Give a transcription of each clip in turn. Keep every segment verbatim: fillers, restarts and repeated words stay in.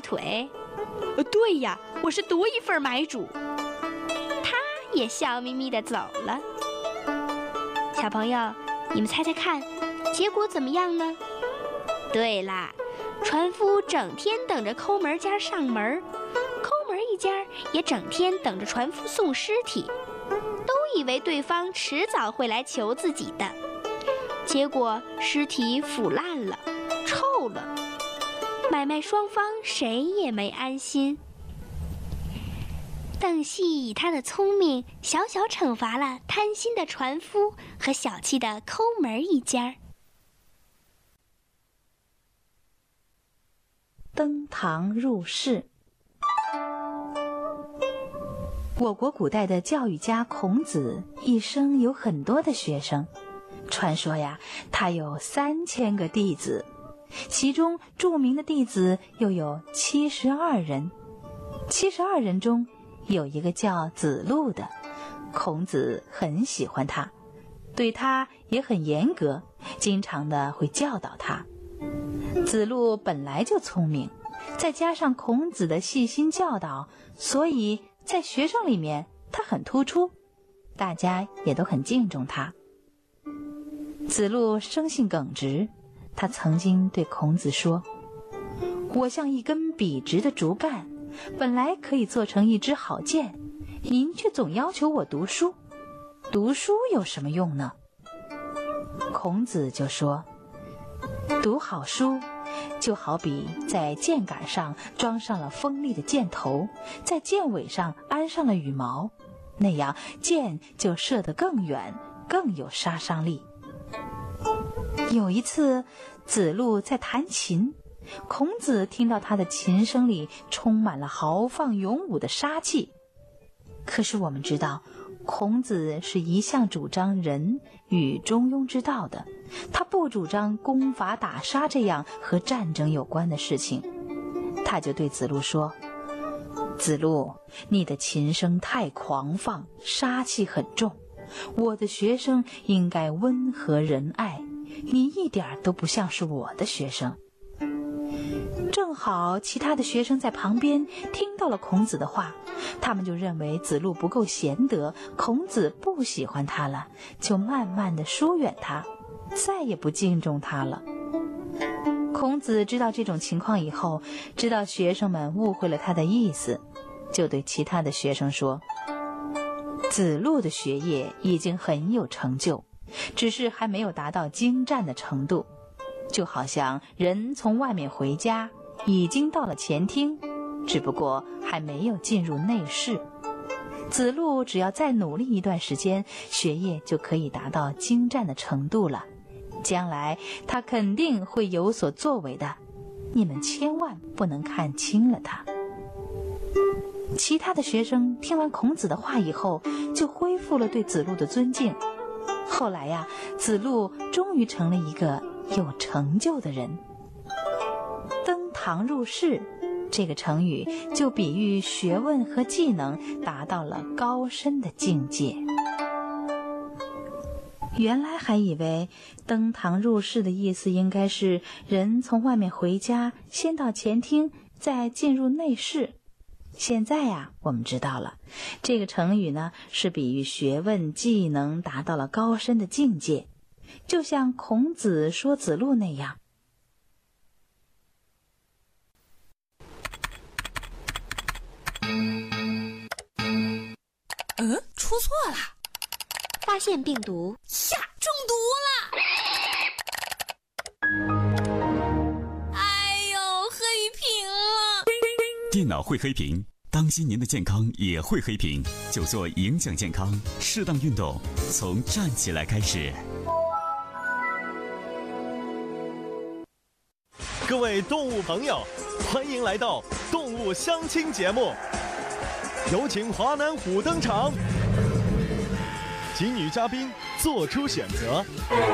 腿。呃，对呀，我是独一份买主。他也笑眯眯地走了。小朋友，你们猜猜看，结果怎么样呢？对啦，船夫整天等着抠门家上门，抠门一家也整天等着船夫送尸体，都以为对方迟早会来求自己的。结果尸体腐烂了，臭了，买卖双方谁也没安心。邓细以他的聪明，小小惩罚了贪心的船夫和小气的抠门一家。 登堂入室。我国古代的教育家孔子一生有很多的学生，传说呀，他有三千个弟子，其中著名的弟子又有七十二人。七十二人中有一个叫子路的，孔子很喜欢他，对他也很严格，经常的会教导他。子路本来就聪明，再加上孔子的细心教导，所以在学生里面他很突出，大家也都很敬重他。子路生性耿直，他曾经对孔子说：“我像一根笔直的竹竿，本来可以做成一支好剑，您却总要求我读书，读书有什么用呢？”孔子就说：“读好书，就好比在箭杆上装上了锋利的箭头，在箭尾上安上了羽毛，那样箭就射得更远，更有杀伤力。”有一次，子路在弹琴，孔子听到他的琴声里充满了豪放勇武的杀气。可是我们知道，孔子是一向主张仁与中庸之道的，他不主张攻伐打杀这样和战争有关的事情。他就对子路说：“子路，你的琴声太狂放，杀气很重，我的学生应该温和仁爱，你一点都不像是我的学生。”正好其他的学生在旁边听到了孔子的话，他们就认为子路不够贤德，孔子不喜欢他了，就慢慢地疏远他，再也不敬重他了。孔子知道这种情况以后，知道学生们误会了他的意思，就对其他的学生说：“子路的学业已经很有成就，只是还没有达到精湛的程度，就好像人从外面回家，已经到了前厅，只不过还没有进入内室。子路只要再努力一段时间，学业就可以达到精湛的程度了，将来他肯定会有所作为的，你们千万不能看轻了他。”其他的学生听完孔子的话以后，就恢复了对子路的尊敬。后来呀，子路终于成了一个有成就的人。登堂入室这个成语就比喻学问和技能达到了高深的境界。原来还以为登堂入室的意思应该是人从外面回家，先到前厅，再进入内室。现在呀，我们知道了，这个成语呢，是比喻学问技能达到了高深的境界，就像孔子说子路那样。 嗯，出错了， 发现病毒， 呀，中毒了！哎呦，黑屏了！ 电脑会黑屏，当心您的健康也会黑屏。久坐影响健康，适当运动，从站起来开始。 各位动物朋友，欢迎来到动物相亲节目，有请华南虎登场，请女嘉宾做出选择。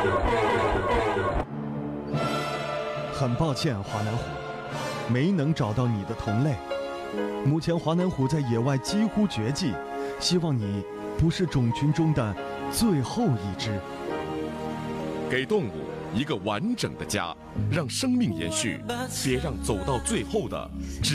很抱歉，华南虎，没能找到你的同类。目前华南虎在野外几乎绝迹，希望你不是种群中的最后一只。 给动物一个完整的家，让生命延续，别让走到最后的只